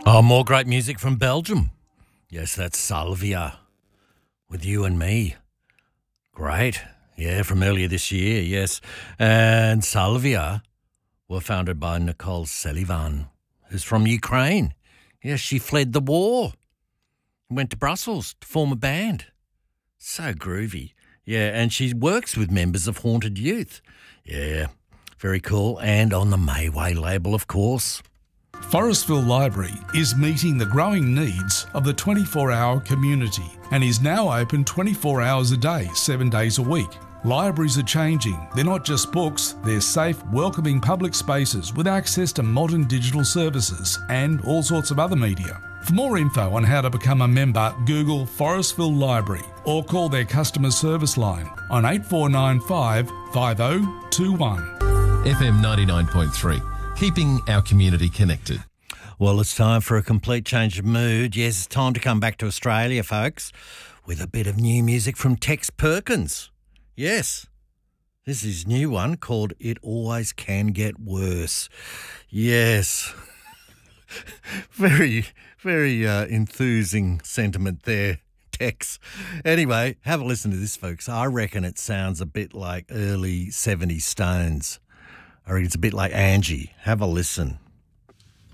Oh, more great music from Belgium. Yes, that's Salvia with You and Me. Great. Yeah, from earlier this year, yes. And Salvia were founded by Nicole Sullivan, who's from Ukraine. Yes, she fled the war, went to Brussels to form a band. So groovy. Yeah, and she works with members of Haunted Youth. Yeah, very cool. And on the Mayway label, of course. Forestville Library is meeting the growing needs of the 24-hour community and is now open 24 hours a day, 7 days a week. Libraries are changing. They're not just books, they're safe, welcoming public spaces with access to modern digital services and all sorts of other media. For more info on how to become a member, Google Forestville Library or call their customer service line on 8495 5021. FM 99.3. Keeping our community connected. Well, it's time for a complete change of mood. Yes, it's time to come back to Australia, folks, with a bit of new music from Tex Perkins. Yes, this is a new one called It Always Can Get Worse. Yes, very enthusing sentiment there, Tex. Anyway, have a listen to this, folks. I reckon it sounds a bit like early 70s Stones. I reckon it's a bit like Angie. Have a listen.